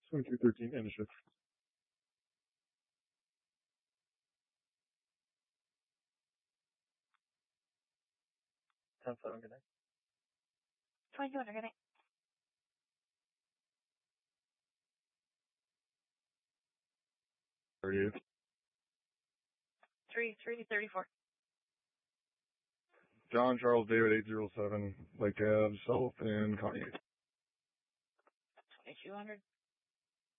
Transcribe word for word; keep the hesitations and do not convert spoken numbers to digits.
twenty-two thirteen, end of shift. ten seven, good night. twenty-two hundred, good night. thirty-eight. three three thirty-four. John Charles David eight zero seven, Lake Ave, South, and County eight. twenty-two hundred.